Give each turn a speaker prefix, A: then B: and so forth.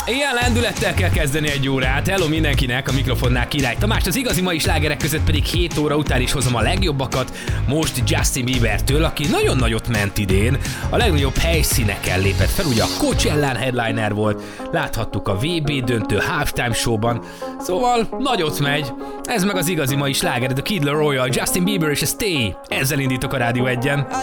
A: Ilyen lendülettel kell kezdeni egy órát. Hello mindenkinek, a mikrofonnál Király Tamás, az igazi mai slágerek között pedig 7 óra után is hozom a legjobbakat. Most Justin Biebertől, aki nagyon nagyot ment idén, a legnagyobb helyszíneken lépett fel, ugye a Coachellán headliner volt, láthattuk a VB döntő halftime showban, szóval nagyot megy. Ez meg az igazi mai sláger, a Kid Laroi, Justin Bieber és a Stay. Ezzel indítok a Rádió 1-en.